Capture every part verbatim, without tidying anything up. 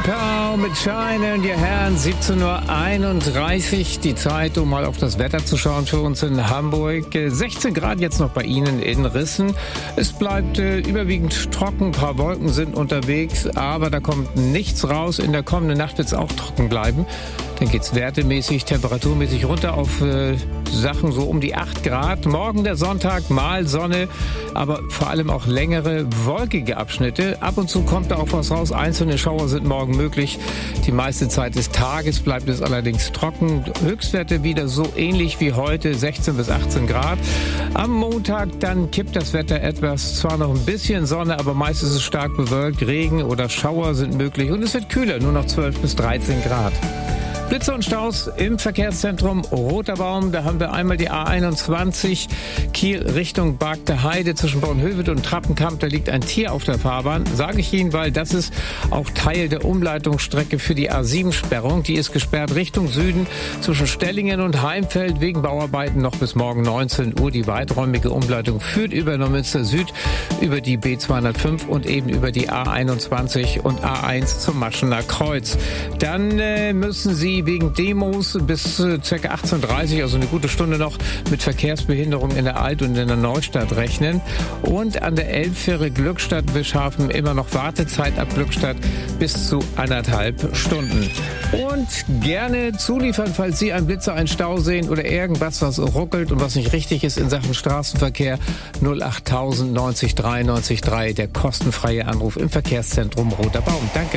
Pow mit Shine in Your Hand, siebzehn Uhr einunddreißig, die Zeit, um mal auf das Wetter zu schauen für uns in Hamburg. sechzehn Grad jetzt noch bei Ihnen in Rissen. Es bleibt äh, überwiegend trocken, ein paar Wolken sind unterwegs, aber da kommt nichts raus. In der kommenden Nacht wird es auch trocken bleiben. Dann geht's wertemäßig, temperaturmäßig runter auf äh, Sachen so um die acht Grad. Morgen der Sonntag, mal Sonne, aber vor allem auch längere wolkige Abschnitte. Ab und zu kommt da auch was raus. Einzelne Schauer sind morgen möglich. Die meiste Zeit des Tages bleibt es allerdings trocken. Höchstwerte wieder so ähnlich wie heute, sechzehn bis achtzehn Grad. Am Montag dann kippt das Wetter etwas. Zwar noch ein bisschen Sonne, aber meist ist es stark bewölkt. Regen oder Schauer sind möglich und es wird kühler, nur noch zwölf bis dreizehn Grad. Blitze und Staus im Verkehrszentrum Roter Baum. Da haben wir einmal die A einundzwanzig Kiel Richtung Bargter Heide zwischen Bornhöved und Trappenkamp. Da liegt ein Tier auf der Fahrbahn. Sage ich Ihnen, weil das ist auch Teil der Umleitungsstrecke für die A sieben Sperrung. Die ist gesperrt Richtung Süden zwischen Stellingen und Heimfeld wegen Bauarbeiten noch bis morgen neunzehn Uhr. Die weiträumige Umleitung führt über Neumünster Süd, über die B zweihundertfünf und eben über die A einundzwanzig und A eins zum Maschener Kreuz. Dann äh, müssen Sie wegen Demos bis äh, ca. achtzehn Uhr dreißig, also eine gute Stunde noch, mit Verkehrsbehinderung in der Alt- und in der Neustadt rechnen. Und an der Elbfähre Glückstadt-Wischhafen immer noch Wartezeit ab Glückstadt bis zu anderthalb Stunden. Und gerne zuliefern, falls Sie einen Blitzer, einen Stau sehen oder irgendwas, was ruckelt und was nicht richtig ist in Sachen Straßenverkehr. null achttausend neunzig drei neunzig drei, der kostenfreie Anruf im Verkehrszentrum Roter Baum. Danke.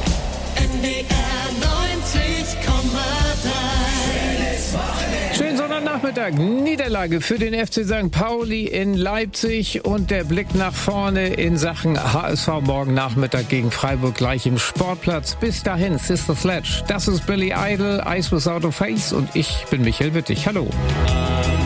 Schönen Sonntagnachmittag. Niederlage für den F C Sankt Pauli in Leipzig und der Blick nach vorne in Sachen H S V morgen Nachmittag gegen Freiburg gleich im Sportplatz. Bis dahin, Sister Sledge. Das ist Billy Idol, Eyes Without a Face und ich bin Michael Wittig. Hallo.